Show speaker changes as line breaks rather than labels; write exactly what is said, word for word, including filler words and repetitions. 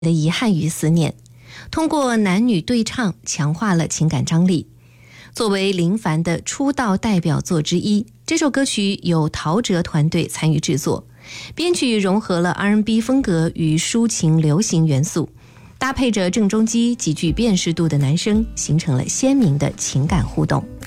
的遗憾与思念，通过男女对唱强化了情感张力。作为林凡的出道代表作之一，这首歌曲由陶喆团队参与制作，编曲融合了 R and B 风格与抒情流行元素，搭配着郑中基极具辨识度的男声，形成了鲜明的情感互动。